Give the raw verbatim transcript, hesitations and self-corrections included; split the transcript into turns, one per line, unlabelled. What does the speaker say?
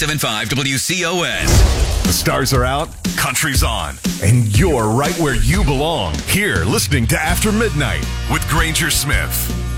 ninety-seven point five W C O S.
The stars are out, country's on, and you're right where you belong. Here, listening to After Midnight with Granger Smith.